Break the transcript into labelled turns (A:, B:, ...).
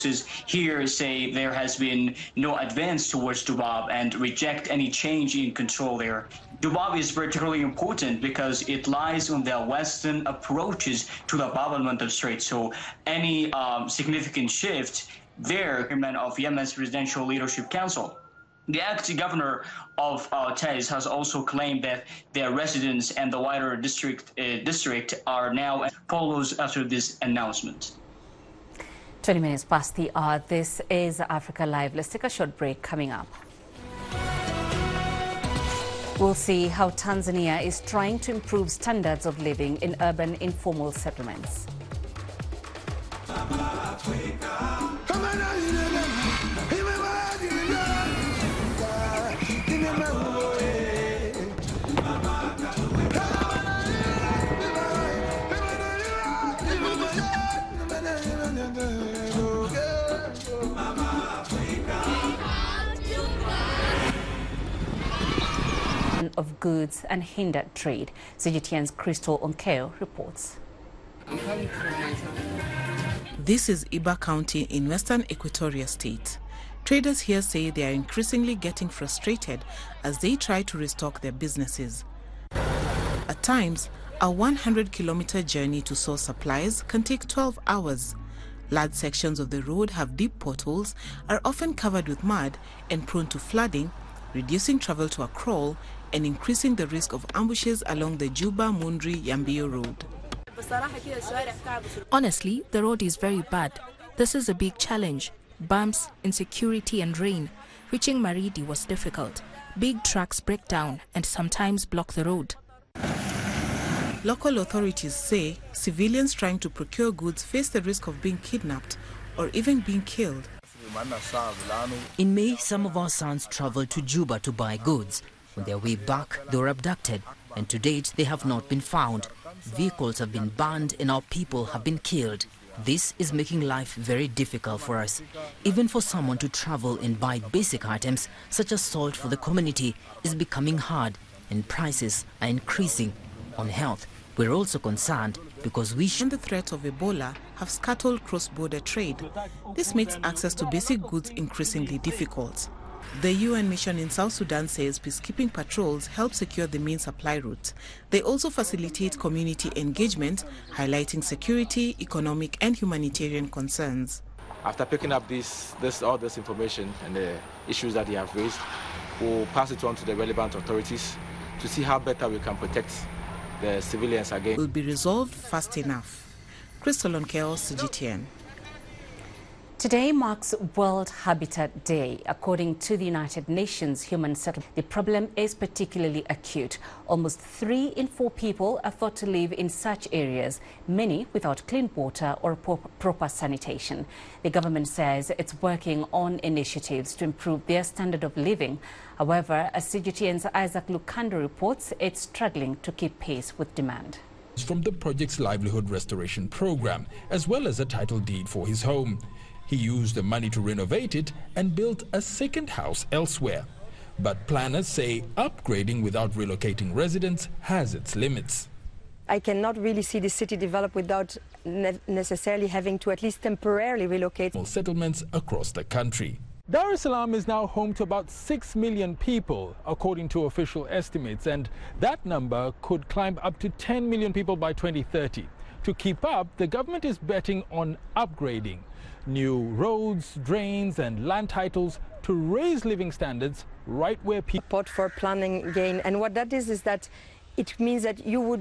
A: Here say there has been no advance towards Dubab and reject any change in control there. Dubab is particularly important because it lies on the western approaches to the Bab al-Mandab Strait. So any significant shift there, chairman of Yemen's Presidential Leadership Council. The acting governor of Taiz has also claimed that their residents and the wider district are now follows after this announcement.
B: 20 minutes past the hour. This is Africa Live. Let's take a short break. Coming up, we'll see how Tanzania is trying to improve standards of living in urban informal settlements. Of goods and hindered trade. CGTN's Crystal Onkeo reports.
C: This is Iba County in western Equatoria State. Traders here say they are increasingly getting frustrated as they try to restock their businesses. At times, a 100-kilometer journey to source supplies can take 12 hours. Large sections of the road have deep potholes, are often covered with mud and prone to flooding, reducing travel to a crawl and increasing the risk of ambushes along the Juba-Mundri-Yambio road.
D: Honestly, the road is very bad. This is a big challenge. Bumps, insecurity and rain. Reaching Maridi was difficult. Big trucks break down and sometimes block the road.
C: Local authorities say civilians trying to procure goods face the risk of being kidnapped or even being killed.
E: In May, some of our sons traveled to Juba to buy goods. On their way back, they were abducted, and to date, they have not been found. Vehicles have been burned and our people have been killed. This is making life very difficult for us. Even for someone to travel and buy basic items, such as salt for the community, is becoming hard, and prices are increasing. On health, we're also concerned because the
C: threat of Ebola have scuttled cross-border trade. This makes access to basic goods increasingly difficult. The UN mission in South Sudan says peacekeeping patrols help secure the main supply route. They also facilitate community engagement, highlighting security, economic and humanitarian concerns.
F: After picking up all this information and the issues that they have raised, we'll pass it on to the relevant authorities to see how better we can protect the civilians again.
C: Will be resolved fast enough. Crystal Onkeo, CGTN.
B: Today marks World Habitat Day. According to the United Nations Human Settlement, the problem is particularly acute. Almost 3 in 4 people are thought to live in such areas, many without clean water or proper sanitation. The government says it's working on initiatives to improve their standard of living. However, as CGTN's Isaac Lukando reports, it's struggling to keep pace with demand.
G: From the project's livelihood restoration program, as well as a title deed for his home. He used the money to renovate it and built a second house elsewhere. But planners say upgrading without relocating residents has its limits.
H: I cannot really see the city develop without necessarily having to at least temporarily relocate
G: settlements across the country. Dar es Salaam is now home to about 6 million people, according to official estimates, and that number could climb up to 10 million people by 2030. To keep up, the government is betting on upgrading new roads, drains and land titles to raise living standards right where people
H: support for planning gain. And what that is that it means that you would